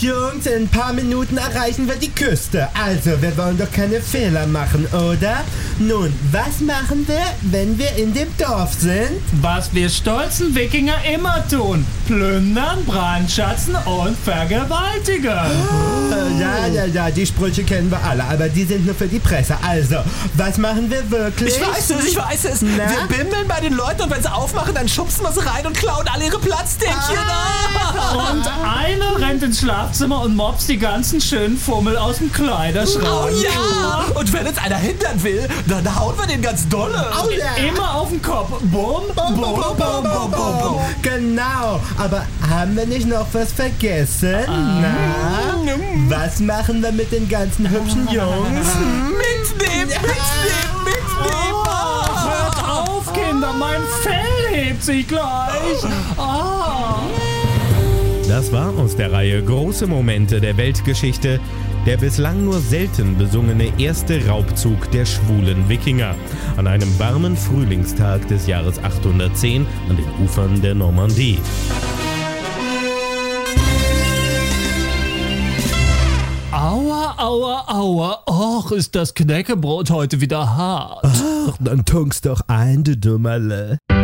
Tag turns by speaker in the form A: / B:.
A: Jungs, in ein paar Minuten erreichen wir die Küste. Also, wir wollen doch keine Fehler machen, oder? Nun, was machen wir, wenn wir in dem Dorf sind?
B: Was wir stolzen Wikinger immer tun. Plündern, brandschatzen und vergewaltigen.
A: Ja, die Sprüche kennen wir alle, aber die sind nur für die Presse. Also, was machen wir wirklich?
C: Ich weiß es.
A: Na?
C: Wir bimmeln bei den Leuten und wenn sie aufmachen, dann schubsen wir sie rein und klauen alle ihre Platzdeckchen.
B: Und eine rennt ins Schlafzimmer und mobst die ganzen schönen Fummel aus dem Kleiderschrank.
C: Oh ja! Und wenn uns einer hindern will, dann hauen wir den ganz dolle.
A: Oh ja!
B: Immer auf den Kopf. Bum, bum, bum, bum, bum, bum.
A: Genau, aber haben wir nicht noch was vergessen? Na? Was machen wir mit den ganzen hübschen Jungs?
C: Mitnehmen!
B: Hört auf, Kinder, mein Fell hebt sich gleich.
D: Das war aus der Reihe Große Momente der Weltgeschichte der bislang nur selten besungene erste Raubzug der schwulen Wikinger an einem warmen Frühlingstag des Jahres 810 an den Ufern der Normandie.
B: Aua, aua, aua. Och, ist das Knäckebrot heute wieder hart.
A: Ach, dann tunk's doch ein, du Dummerle.